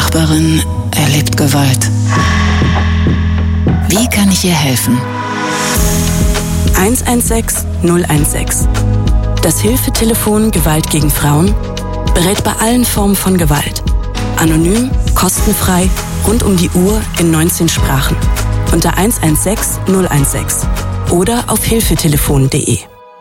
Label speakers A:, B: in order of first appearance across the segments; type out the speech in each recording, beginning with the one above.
A: Nachbarin erlebt Gewalt. Wie kann ich ihr helfen?
B: 116 016. Das Hilfetelefon Gewalt gegen Frauen berät bei allen Formen von Gewalt. Anonym, kostenfrei, rund um die Uhr in 19 Sprachen. Unter 116 016 oder auf hilfetelefon.de.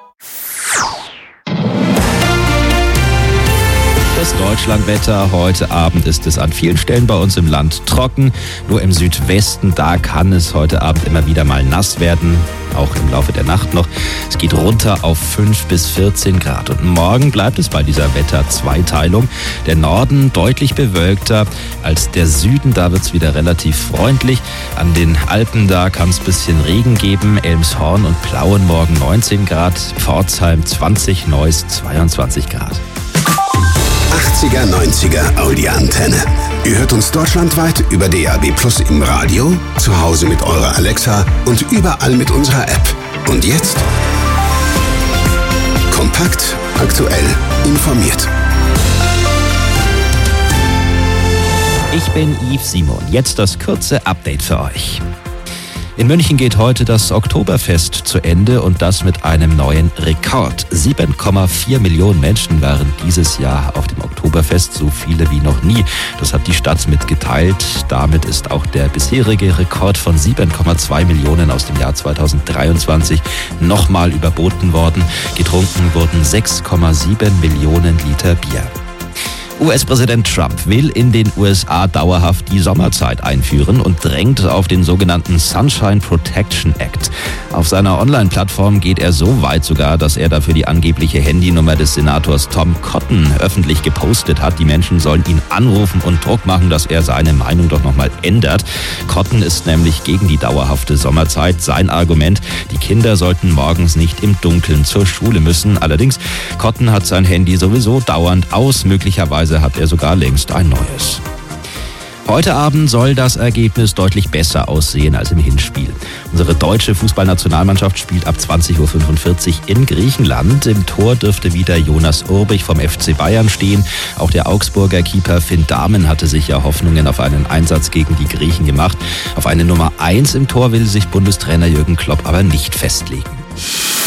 C: Das Deutschlandwetter. Heute Abend ist es an vielen Stellen bei uns im Land trocken. Nur im Südwesten, da kann es heute Abend immer wieder mal nass werden. Auch im Laufe der Nacht noch. Es geht runter auf 5 bis 14 Grad. Und morgen bleibt es bei dieser Wetterzweiteilung. Der Norden deutlich bewölkter als der Süden. Da wird es wieder relativ freundlich. An den Alpen, da kann es ein bisschen Regen geben. Elmshorn und Plauen morgen 19 Grad. Pforzheim 20, Neuss 22 Grad.
D: 80er, 90er Audi-Antenne. Ihr hört uns deutschlandweit über DAB+ im Radio, zu Hause mit eurer Alexa und überall mit unserer App. Und jetzt? Kompakt, aktuell, informiert.
C: Ich bin Yves Simon. Jetzt das kurze Update für euch. In München geht heute das Oktoberfest zu Ende und das mit einem neuen Rekord. 7,4 Millionen Menschen waren dieses Jahr auf dem Oktoberfest, so viele wie noch nie. Das hat die Stadt mitgeteilt. Damit ist auch der bisherige Rekord von 7,2 Millionen aus dem Jahr 2023 nochmal überboten worden. Getrunken wurden 6,7 Millionen Liter Bier. US-Präsident Trump will in den USA dauerhaft die Sommerzeit einführen und drängt auf den sogenannten Sunshine Protection Act. Auf seiner Online-Plattform geht er so weit sogar, dass er dafür die angebliche Handynummer des Senators Tom Cotton öffentlich gepostet hat. Die Menschen sollen ihn anrufen und Druck machen, dass er seine Meinung doch nochmal ändert. Cotton ist nämlich gegen die dauerhafte Sommerzeit. Sein Argument, die Kinder sollten morgens nicht im Dunkeln zur Schule müssen. Allerdings, Cotton hat sein Handy sowieso dauernd aus. Möglicherweise hat er sogar längst ein neues. Heute Abend soll das Ergebnis deutlich besser aussehen als im Hinspiel. Unsere deutsche Fußballnationalmannschaft spielt ab 20:45 Uhr in Griechenland. Im Tor dürfte wieder Jonas Urbich vom FC Bayern stehen. Auch der Augsburger Keeper Finn Dahmen hatte sich ja Hoffnungen auf einen Einsatz gegen die Griechen gemacht. Auf eine Nummer 1 im Tor will sich Bundestrainer Jürgen Klopp aber nicht festlegen.